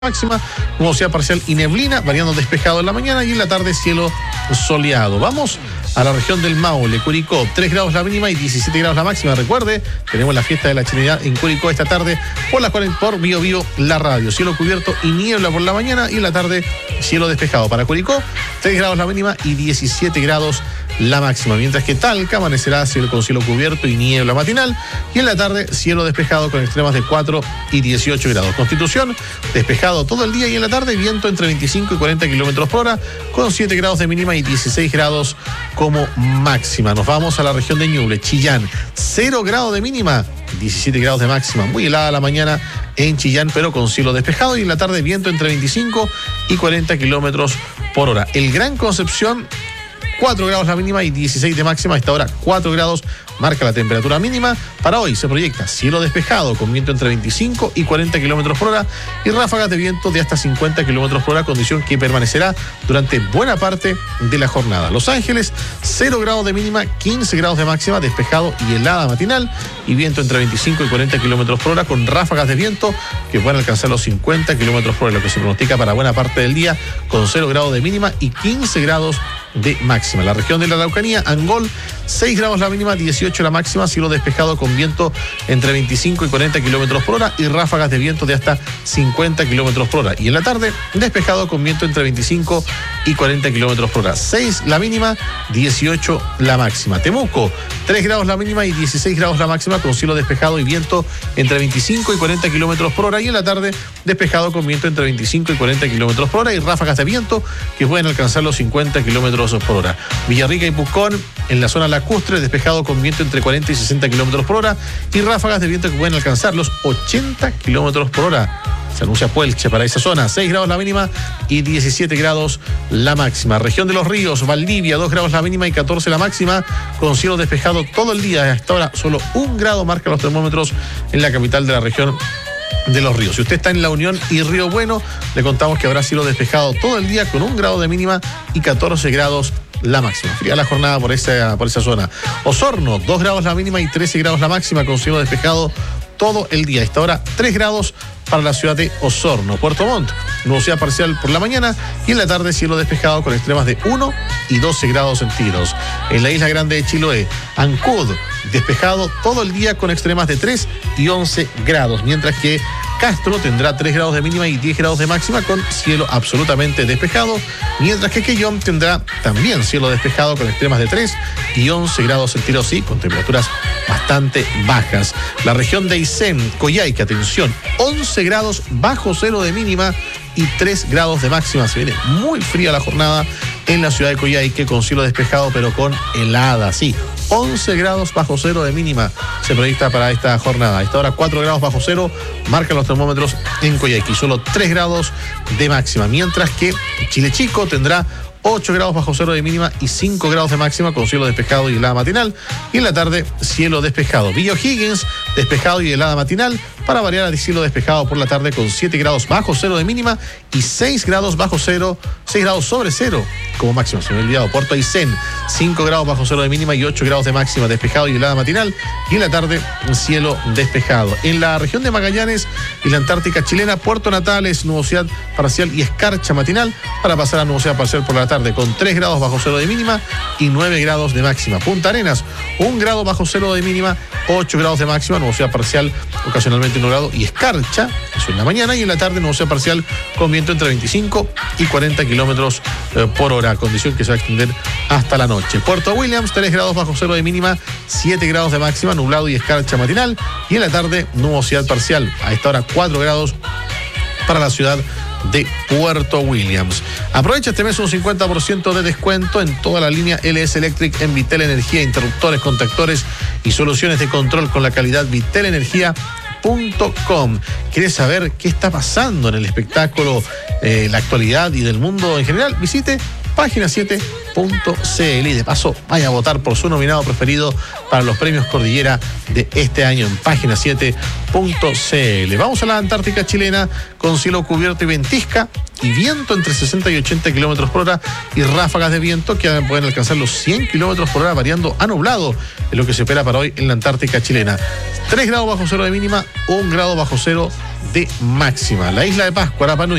máxima, nubosidad parcial y neblina, variando despejado en la mañana y en la tarde cielo soleado. Vamos a la región del Maule, Curicó, 3 grados la mínima y 17 grados la máxima. Recuerde, tenemos la fiesta de la chilenidad en Curicó esta tarde por Bio Bio la radio. Cielo cubierto y niebla por la mañana y en la tarde cielo despejado. Para Curicó, 3 grados la mínima y 17 grados la máxima. Mientras que Talca amanecerá con cielo cubierto y niebla matinal y en la tarde cielo despejado con extremas de 4 y 18 grados. Constitución, despejado todo el día y en la tarde viento entre 25 y 40 kilómetros por hora con 7 grados de mínima y 16 grados como máxima. Nos vamos a la región de Ñuble, Chillán, 0 grados de mínima, 17 grados de máxima. Muy helada la mañana en Chillán, pero con cielo despejado y en la tarde viento entre 25 y 40 kilómetros por hora. El Gran Concepción, 4 grados la mínima y 16 de máxima. A esta hora 4 grados marca la temperatura mínima. Para hoy se proyecta cielo despejado con viento entre 25 y 40 kilómetros por hora y ráfagas de viento de hasta 50 kilómetros por hora, condición que permanecerá durante buena parte de la jornada. Los Ángeles, 0 grados de mínima, 15 grados de máxima, despejado y helada matinal y viento entre 25 y 40 kilómetros por hora con ráfagas de viento que pueden alcanzar los 50 kilómetros por hora, lo que se pronostica para buena parte del día con 0 grados de mínima y 15 grados de máxima. La región de la Araucanía, Angol, 6 grados la mínima, 18 la máxima, cielo despejado con viento entre 25 y 40 kilómetros por hora y ráfagas de viento de hasta 50 kilómetros por hora. Y en la tarde, despejado con viento entre 25 y 40 kilómetros por hora. 6 la mínima, 18 la máxima. Temuco, 3 grados la mínima y 16 grados la máxima con cielo despejado y viento entre 25 y 40 kilómetros por hora. Y en la tarde, despejado con viento entre 25 y 40 kilómetros por hora y ráfagas de viento que pueden alcanzar los 50 kilómetros por hora. Villarrica y Pucón, en la zona lacustre, despejado con viento entre 40 y 60 kilómetros por hora y ráfagas de viento que pueden alcanzar los 80 kilómetros por hora. Se anuncia Puelche para esa zona, 6 grados la mínima y 17 grados la máxima. Región de los Ríos, Valdivia, 2 grados la mínima y 14 la máxima, con cielo despejado todo el día. Hasta ahora solo 1 grado marca los termómetros en la capital de la región de los Ríos. Si usted está en La Unión y Río Bueno, le contamos que habrá cielo despejado todo el día con 1 grado de mínima y 14 grados la máxima. Fría la jornada por esa zona. Osorno, 2 grados la mínima y 13 grados la máxima con cielo despejado todo el día. A esta hora 3 grados para la ciudad de Osorno. Puerto Montt, nubosidad parcial por la mañana y en la tarde cielo despejado con extremas de 1 y 12 grados centígrados. En la isla grande de Chiloé, Ancud, despejado todo el día con extremas de 3 y 11 grados, mientras que Castro tendrá 3 grados de mínima y 10 grados de máxima con cielo absolutamente despejado, mientras que Quellón tendrá también cielo despejado con extremas de 3 y 11 grados centígrados y con temperaturas bastante bajas. La región de Aysén, Coyhaique, atención, 11 grados bajo cero de mínima y 3 grados de máxima. Se viene muy fría la jornada en la ciudad de Coyhaique con cielo despejado pero con helada, sí. 11 grados bajo cero de mínima se proyecta para esta jornada. A esta hora 4 grados bajo cero marcan los termómetros en Coyhaique y solo 3 grados de máxima, mientras que Chile Chico tendrá 8 grados bajo cero de mínima y 5 grados de máxima con cielo despejado y helada matinal. Y en la tarde, cielo despejado. Villa O'Higgins, despejado y helada matinal. Para variar a cielo despejado por la tarde con 7 grados bajo cero de mínima y 6 grados bajo cero, 6 grados sobre cero como máximo. Se me ha olvidado. Puerto Aysén, 5 grados bajo cero de mínima y 8 grados de máxima, despejado y helada matinal. Y en la tarde, cielo despejado. En la región de Magallanes y la Antártica chilena, Puerto Natales, nubosidad parcial y escarcha matinal, para pasar a nubosidad parcial por la tarde con 3 grados bajo cero de mínima y 9 grados de máxima. Punta Arenas, 1 grado bajo cero de mínima, 8 grados de máxima, nubosidad parcial ocasionalmente 1 grado y escarcha, eso en la mañana, y en la tarde nubosidad parcial con viento entre 25 y 40 kilómetros por hora, condición que se va a extender hasta la noche. Puerto Williams, 3 grados bajo cero de mínima, 7 grados de máxima, nublado y escarcha matinal, y en la tarde nubosidad parcial. A esta hora 4 grados para la ciudad de Puerto Williams. Aprovecha este mes un 50% de descuento en toda la línea LS Electric en Vitel Energía, interruptores, contactores y soluciones de control con la calidad vitelenergia.com. ¿Quieres saber qué está pasando en el espectáculo, la actualidad y del mundo en general? Visite página7.cl y de paso vaya a votar por su nominado preferido para los premios Cordillera de este año en página7.cl. Vamos a la Antártica chilena con cielo cubierto y ventisca y viento entre 60 y 80 kilómetros por hora y ráfagas de viento que pueden alcanzar los 100 kilómetros por hora, variando a nublado, es lo que se espera para hoy en la Antártica chilena. 3 grados bajo cero de mínima, 1 grado bajo cero de máxima. La isla de Pascua, Rapa Nui,